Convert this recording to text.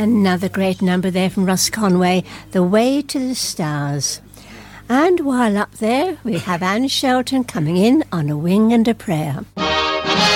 Another great number there from Russ Conway, The Way to the Stars. And while up there, we have Anne Shelton coming in on A Wing and a Prayer.